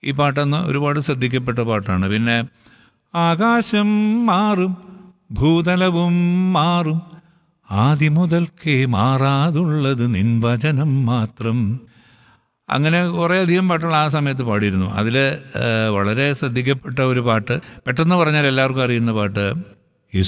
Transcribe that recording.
ഈ പാട്ടന്ന് ഒരുപാട് ശ്രദ്ധിക്കപ്പെട്ട പാട്ടാണ്. പിന്നെ ആകാശം മാറും ഭൂതലവും മാറും ആദ്യം മുതൽക്കേ മാറാതുള്ളത് നിൻ വചനം മാത്രം. അങ്ങനെ കുറേയധികം പാട്ടുകൾ ആ സമയത്ത് പാടിയിരുന്നു. അതിൽ വളരെ ശ്രദ്ധിക്കപ്പെട്ട ഒരു പാട്ട്, പെട്ടെന്ന് പറഞ്ഞാൽ എല്ലാവർക്കും അറിയുന്ന പാട്ട്,